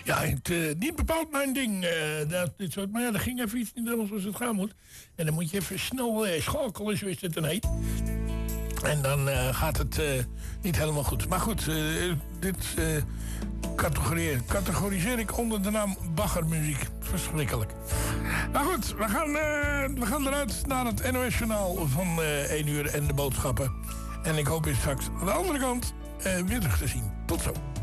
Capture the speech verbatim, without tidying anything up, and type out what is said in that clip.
Ja, het, uh, niet bepaald mijn ding. Uh, dat, dit soort, maar ja, dat ging even iets niet helemaal zoals het gaan moet. En dan moet je even snel uh, schakelen, zoals het dan heet. En dan uh, gaat het uh, niet helemaal goed. Maar goed, uh, dit uh, categoriseer, categoriseer ik onder de naam baggermuziek. Verschrikkelijk. Maar goed, we gaan, uh, we gaan eruit naar het N O S-journaal van uh, één uur en de boodschappen. En ik hoop je straks aan de andere kant uh, weer terug te zien. Tot zo.